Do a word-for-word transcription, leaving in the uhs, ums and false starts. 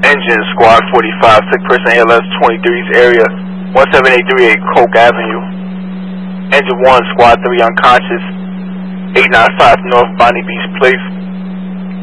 Engine Squad forty-five, sick person A L S twenty-three's area, one seven eight three eight Coke Avenue. Engine one, Squad three unconscious, eight nine five North Bonnie Beach Place.